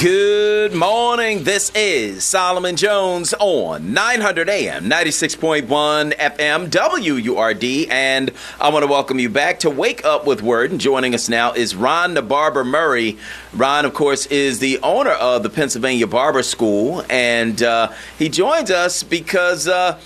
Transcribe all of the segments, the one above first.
Good morning. This is Solomon Jones on 900 AM, 96.1 FM, WURD, and I want to welcome you back to Wake Up with Word. And joining us now is Ron the Barber Murray. Ron, of course, is the owner of the Pennsylvania Barber School, and he joins us because, he's got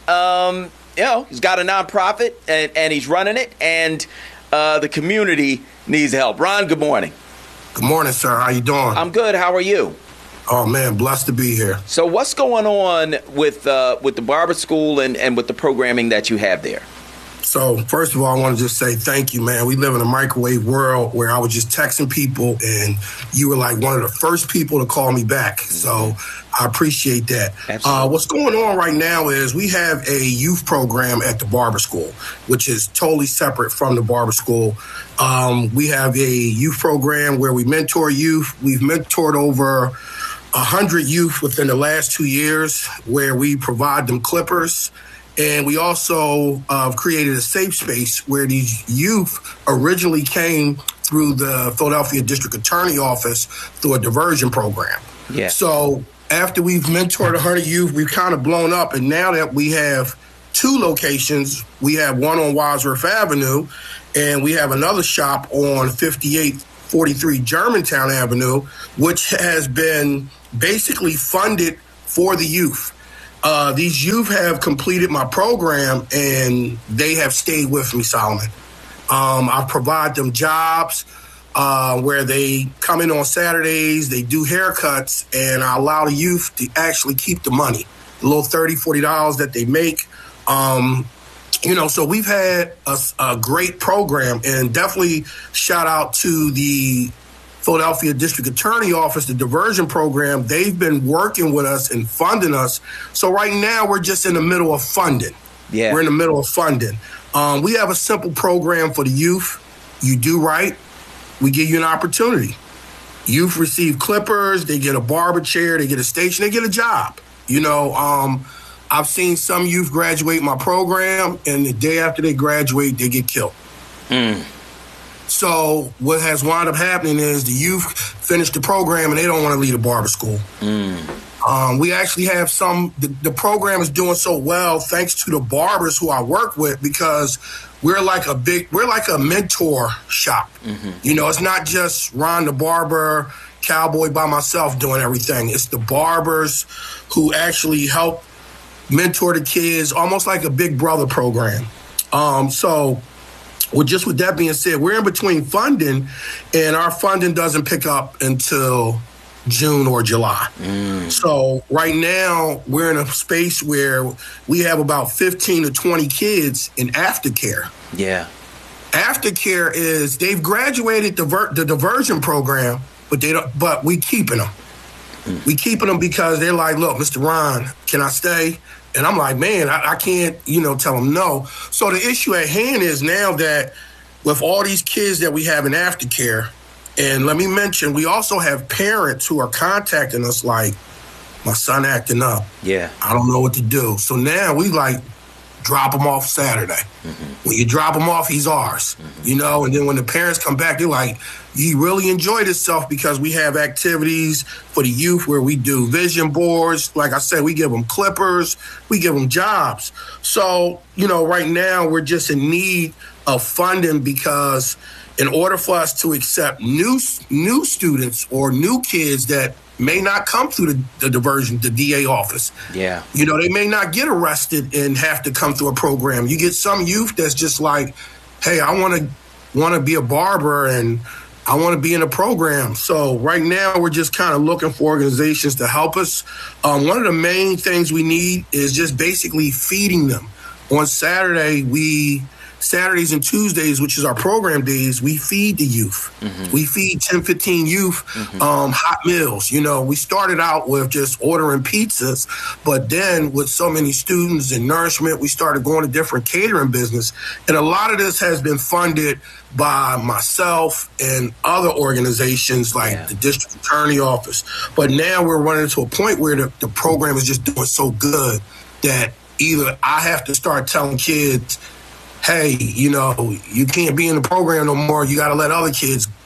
a nonprofit, and he's running it, and the community needs help. Ron, good morning. Good morning, sir. How you doing? I'm good. How are you? Oh, man, blessed to be here. So what's going on with the barber school and with the programming that you have there? So, first of all, I want to just say thank you, man. We live in a microwave world where I was just texting people, and you were like one of the first people to call me back. So I appreciate that. What's going on right now is we have a youth program at the barber school, which is totally separate from the barber school. We have a youth program where we mentor youth. We've mentored over 100 youth within the last 2 years, where we provide them clippers. And we also created a safe space where these youth originally came through the Philadelphia District Attorney Office through a diversion program. Yeah. So after we've mentored 100 youth, we've kind of blown up. And now that we have 2 locations, we have one on Wadsworth Avenue, and we have another shop on 5843 Germantown Avenue, which has been basically funded for the youth. These youth have completed my program, and they have stayed with me, Solomon. I provide them jobs where they come in on Saturdays, they do haircuts, and I allow the youth to actually keep the money, the little $30, $40 that they make. So we've had a great program, and definitely shout out to the Philadelphia District Attorney Office, the diversion program. They've been working with us and funding us. So right now we're just in the middle of funding. Yeah. We're in the middle of funding. We have a simple program for the youth. You do right, we give you an opportunity. Youth receive clippers, they get a barber chair, they get a station, they get a job. I've seen some youth graduate my program, and the day after they graduate, they get killed. So what has wound up happening is the youth finish the program and they don't want to leave the barber school. We actually have the program is doing so well thanks to the barbers who I work with, because we're like a mentor shop. It's not just Ron the Barber, Cowboy by myself doing everything. It's the barbers who actually help mentor the kids, almost like a big brother program. With that being said, we're in between funding, and our funding doesn't pick up until June or July. So right now, we're in a space where we have about 15 to 20 kids in aftercare. Yeah. Aftercare is they've graduated the diversion program, but we keeping them. We keeping them because they're like, look, Mr. Ron, can I stay? And I'm like, man, I can't, tell them no. So the issue at hand is now that with all these kids that we have in aftercare, and let me mention, we also have parents who are contacting us like, my son acting up. Yeah. I don't know what to do. So now we drop him off Saturday. When you drop him off, he's ours. And then when the parents come back, they're like, he really enjoyed himself, because we have activities for the youth where we do vision boards. Like I said, we give them clippers, we give them jobs. So, right now we're just in need of funding, because in order for us to accept new students or new kids that may not come through the diversion, the DA office. Yeah. They may not get arrested and have to come through a program. You get some youth that's just like, hey, I want to be a barber and I want to be in a program. So right now we're just kind of looking for organizations to help us. One of the main things we need is just basically feeding them. On Saturdays and Tuesdays, which is our program days, we feed the youth. We feed 10, 15 youth hot meals. We started out with just ordering pizzas, but then with so many students and nourishment, we started going to different catering business. And a lot of this has been funded by myself and other organizations like the District Attorney Office. But now we're running to a point where the program is just doing so good that either I have to start telling kids, hey, you can't be in the program no more. You got to let other kids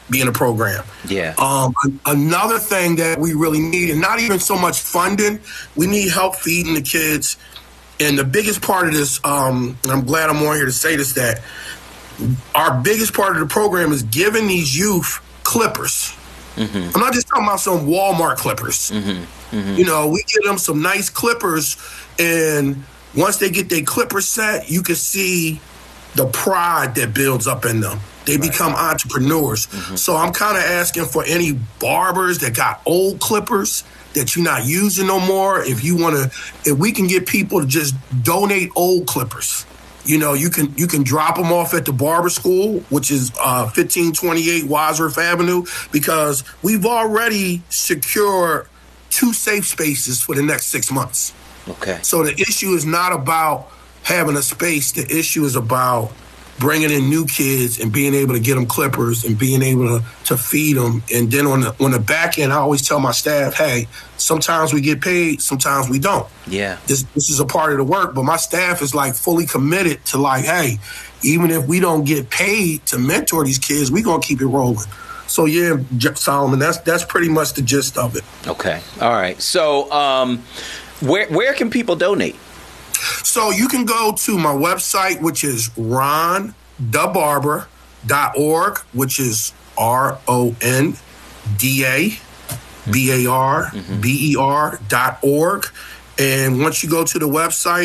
be in the program. Yeah. Another thing that we really need, and not even so much funding, we need help feeding the kids. And the biggest part of this, and I'm glad I'm on here to say this, that our biggest part of the program is giving these youth clippers. I'm not just talking about some Walmart clippers. You know, we give them some nice clippers, and once they get their clipper set, you can see the pride that builds up in them. They become entrepreneurs. So I'm kind of asking for any barbers that got old clippers that you're not using no more. If we can get people to just donate old clippers, you know, you can drop them off at the barber school, which is 1528 Wadsworth Avenue, because we've already secured 2 safe spaces for the next 6 months. Okay. So the issue is not about having a space. The issue is about bringing in new kids and being able to get them clippers and being able to feed them. And then on the back end, I always tell my staff, hey, sometimes we get paid, sometimes we don't. Yeah. This is a part of the work, but my staff is like fully committed to like, hey, even if we don't get paid to mentor these kids, we're going to keep it rolling. So yeah, Solomon, that's pretty much the gist of it. Okay. All right. So where can people donate? So you can go to my website, which is rondabarber.org, which is RONDABARBER.org. And once you go to the website,